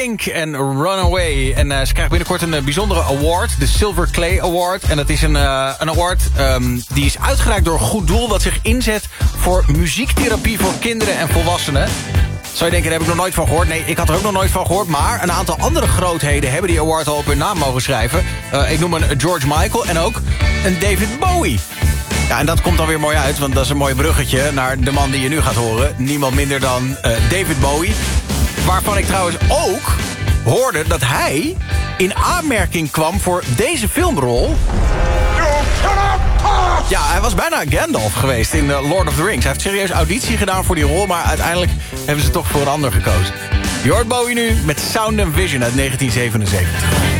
Pink en Runaway. En ze krijgt binnenkort een bijzondere award. De Silver Clay Award. En dat is een award die is uitgereikt door een goed doel... wat zich inzet voor muziektherapie voor kinderen en volwassenen. Zou je denken, daar heb ik nog nooit van gehoord. Nee, ik had er ook nog nooit van gehoord. Maar een aantal andere grootheden hebben die award al op hun naam mogen schrijven. Ik noem een George Michael en ook een David Bowie. Ja, en dat komt dan weer mooi uit, want dat is een mooi bruggetje... naar de man die je nu gaat horen. Niemand minder dan David Bowie. Waarvan ik trouwens ook hoorde dat hij in aanmerking kwam voor deze filmrol. Ja, hij was bijna Gandalf geweest in Lord of the Rings. Hij heeft serieus auditie gedaan voor die rol... maar uiteindelijk hebben ze toch voor een ander gekozen. Je hoort Bowie nu met Sound and Vision uit 1977.